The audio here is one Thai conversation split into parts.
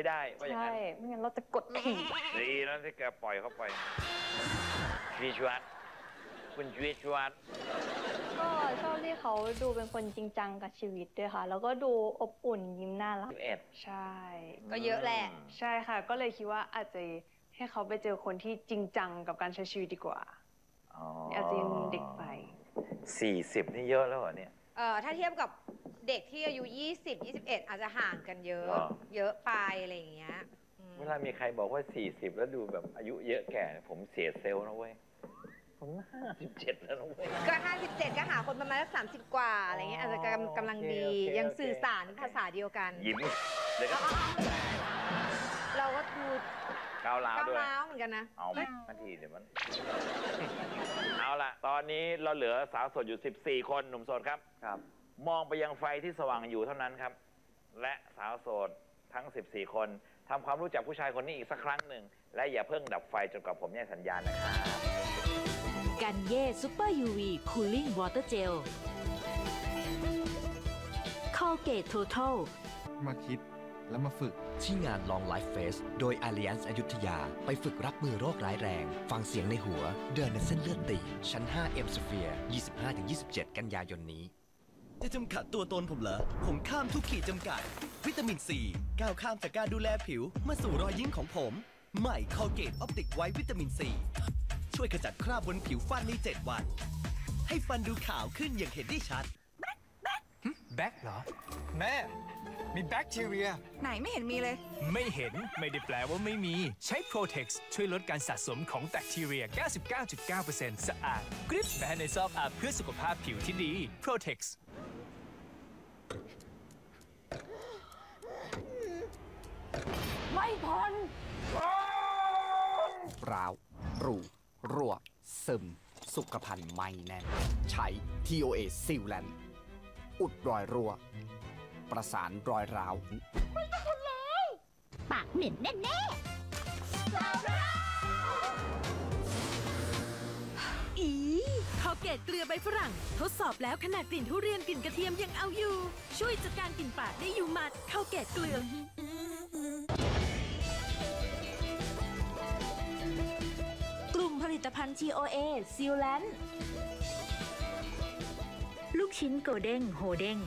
ได้ว่าอย่างนั้นใช่ไม่งั้นเราจะกดขี่ดีแล้วที่แกปล่อยเขาไปชีวิตชวัตคุณชีวิตชวัตก็ชอบที่เขาดูเป็นคนจริงจังกับชีวิตด้วยค่ะแล้วก็ดูอบอุ่นยิ้มน่ารัก 11 ใช่ก็เยอะแหละใช่ค่ะก็เลยคิดว่าอาจจะให้เขาไปเจอคนที่จริงจังกับการใช้ชีวิตดีกว่าอาจจะยังเด็กไป 40นี่เยอะแล้วเหรอเนี่ยถ้าเทียบกับเด็กที่อายุ20 21อาจจะห่างกันเยอะเยอะไปอะไรอย่างเงี้ยเวลามีใครบอกว่า40แล้วดูแบบอายุเยอะแก่ผมเสียเซลล์นะเว้ยผม57แล้วนะเว้ยก็57ก็หาคนประมาณ30 กว่าอะไรเงี้ยอาจจะกำลังดียังสื่อสารภาษาเดียวกันยิ้มเลยก็เราก็ดูก้าวร้าวด้วยเหมือนกันนะเอานาทีเดี๋ยวมันเอาล่ะตอนนี้เราเหลือสาวโสดอยู่14คนหนุ่มโสดครับมองไปยังไฟที่สว่างอยู่เท่านั้นครับและสาวโสดทั้ง14คนทำความรู้จักผู้ชายคนนี้อีกสักครั้งหนึ่งและอย่าเพิ่งดับไฟจนกว่าผมจะสัญญาณนะครับกันเย่ซูเปอร์ UV Cooling Water Gel Colgate Total มาคิดแล้วมาฝึกที่งาน Long Life Fest โดย Allianz อยุธยาไปฝึกรับมือโรคร้ายแรงฟังเสียงในหัวเดินในเส้นเลือดตีบชั้น 5 M Sphere 25-27 กันยายนนี้จะจำกัดตัวตนผมเหรอผมข้ามทุกขีดจำกัดวิตามินซีก้าวข้ามจากการดูแลผิวมาสู่รอยยิ้มของผมใหม่ Colgate Optic White วิตามินซีช่วยขจัดคราบบนผิวฟันใน7 วันให้ฟันดูขาวขึ้นอย่างเห็นได้ชัดแบ็คเหรอแม่มีแบคทีเรียไหนไม่เห็นมีเลยไม่เห็นไม่ได้แปลว่าไม่มีใช้ Protex ช่วยลดการสะสมของแบคทีเรีย 99.9% สะอาดกริปแบนในซอกอัพเพื่อสุขภาพผิวที่ดี Protex ไม่พ้นร้าวรูรั่วซึมสุขภัณฑ์ไม่แน่นใช้ TOA Sealant อุดรอยรั่วประสานรอยร้าวไม่ต้องคนเลยปากเหม็นแน่ๆอีColgateเกลือใบฝรั่งทดสอบแล้วขนาดกลิ่นทุเรียนกลิ่นกระเทียมยังเอาอยู่ช่วยจัดการกลิ่นปากได้อยู่หมัดColgateเกลือกลุ่มผลิตภัณฑ์ TOA Sealant ลูกชิ้นโกเด้งโฮเด้ง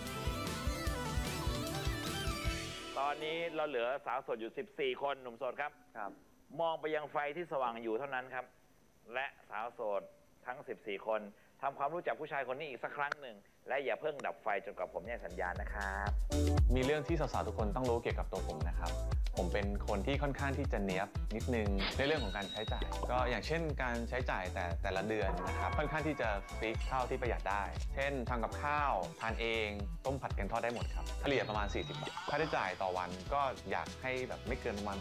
ตอนนี้เราเหลือสาวโสดอยู่14คนหนุ่มโสดครับมองไปยังไฟที่สว่างอยู่เท่านั้นครับและสาวโสดทั้ง14คนทำความรู้จักผู้ชายคนนี้อีกสักครั้งหนึ่งและอย่าเพิ่งดับไฟจนกว่าผมจะสัญญาณนะครับมีเรื่องที่สาวๆทุกคนต้องรู้เกี่ยวกับตัวผมนะครับผมเป็นคนที่ค่อนข้างที่จะเนียบนิดนึงในเรื่องของการใช้จ่ายก็อย่างเช่นการใช้จ่ายแต่ละเดือนนะครับค่อนข้างที่จะฟิกเท่าที่ประหยัดได้เช่นทำกับข้าวทานเองต้มผัดกันทอดได้หมดครับเฉลี่ยประมาณ40 บาทค่าใช้จ่ายต่อวันก็อยากให้แบบไม่เกินประมาณ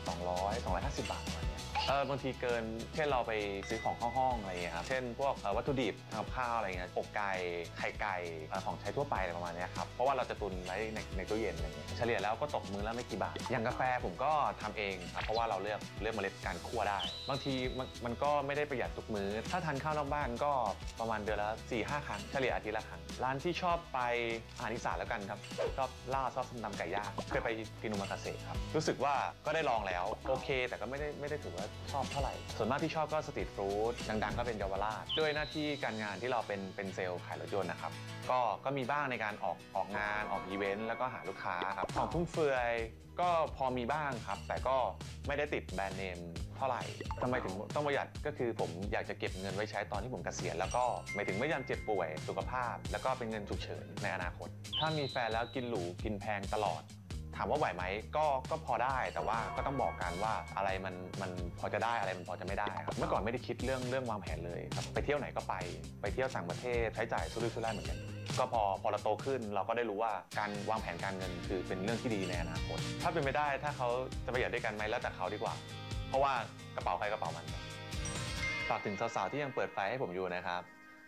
250 บาทบางทีเกินเช่นเราไปซื้อของเข้าห้องอะไรอย่างเงี้ยครับเช่นพวกวัตถุดิบทำกับข้าวอะไรเงี้ยอกไก่ไข่ไก่ของใช้ทั่วไปอะไรประมาณนี้ครับเพราะว่าเราจะตุนไว้ในตู้เย็นอะไรเงี้ยเฉลี่ยแล้วก็ตกมื้อละไม่กี่บาทอย่างกาแฟผมก็ทำเองครับเพราะว่าเราเลือกเมล็ดการคั่วได้บางทีมันก็ไม่ได้ประหยัดทุกมื้อถ้าทานข้าวนอกบ้านก็ประมาณเดือนละ 4-5 ครั้งเฉลี่ยอาทิตย์ละครั้งร้านที่ชอบไปอาหารอีสานแล้วกันครับชอบลาบชอบส้มตำไก่ย่างเคยไปกินอุมาคาเสะครับรู้สึกว่าก็ได้ลองแล้วโอเคแต่ก็ไม่ได้ถือว่าชอบเท่าไหร่ส่วนมากที่ชอบก็สตรีทฟู้ดดังๆก็เป็นเยาวราชด้วยหน้าที่การงานที่เราเป็นเซลล์ขายรถยนต์นะครับก็มีบ้างในการออกงานออกอีเวนต์แล้วก็หาลูกค้าครับของฟุ่มเฟือยก็พอมีบ้างครับแต่ก็ไม่ได้ติดแบรนด์เนมเท่าไหร่ทำไมถึงต้องประหยัดก็คือผมอยากจะเก็บเงินไว้ใช้ตอนที่ผมเกษียณแล้วก็หมายถึงไม่ยามเจ็บป่วยสุขภาพแล้วก็เป็นเงินฉุกเฉินในอนาคตถ้ามีแฟนแล้วกินหรูกินแพงตลอดถามว่าไหวไหมก็พอได้แต่ว่าก็ต้องบอกกันว่าอะไรมันพอจะได้อะไรมันพอจะไม่ได้ครับเมื่อก่อนไม่ได้คิดเรื่องวางแผนเลยครับไปเที่ยวไหนก็ไปเที่ยวต่างประเทศใช้จ่ายสุรุ่ยสุร่ายเหมือนกันก็พอเราโตขึ้นเราก็ได้รู้ว่าการวางแผนการเงินคือเป็นเรื่องที่ดีในอนาคตถ้าเป็นไม่ได้ถ้าเขาจะประหยัดด้วยกันไหมแล้วแต่เขาดีกว่าเพราะว่ากระเป๋าใครกระเป๋ามันฝากถึงสาวๆที่ยังเปิดไฟให้ผมอยู่นะครับ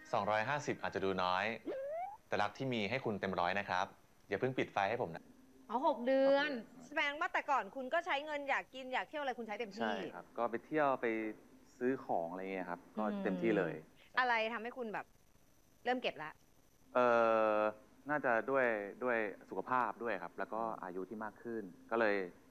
250อาจจะดูน้อยแต่รักที่มีให้คุณเต็มร้อยนะครับอย่าเพิ่งปิดไฟให้ผมนะ 6 เดือนแสดงว่าแต่ก่อนคุณก็ใช้เงินอยากกินอยากเที่ยวอะไรคุณใช้เต็มที่ใช่ครับก็ไปเที่ยวไปซื้อของอะไรเงี้ยครับก็เต็มที่เลยอะไรทำให้คุณแบบเริ่มเก็บละน่าจะด้วยสุขภาพด้วยครับแล้วก็อายุที่มากขึ้นก็เลย